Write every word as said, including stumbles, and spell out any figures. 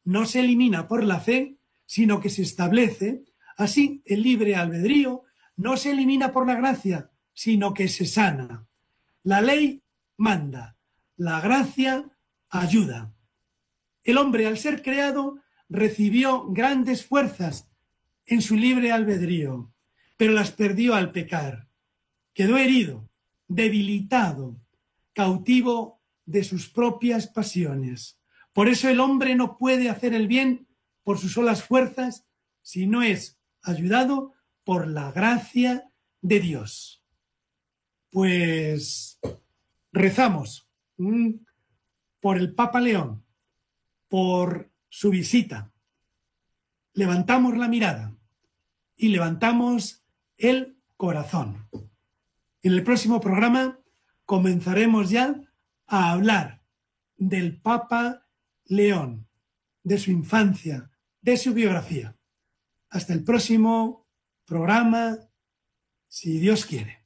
no se elimina por la fe, sino que se establece. Así, el libre albedrío no se elimina por la gracia, sino que se sana. La ley manda, la gracia ayuda. El hombre, al ser creado, recibió grandes fuerzas en su libre albedrío, pero las perdió al pecar. Quedó herido, debilitado, cautivo de sus propias pasiones. Por eso el hombre no puede hacer el bien por sus solas fuerzas, si no es ayudado por la gracia de Dios. Pues rezamos mmm, por el Papa León, por su visita. Levantamos la mirada y levantamos el corazón. En el próximo programa comenzaremos ya a hablar del Papa León, de su infancia, de su biografía. Hasta el próximo programa, si Dios quiere.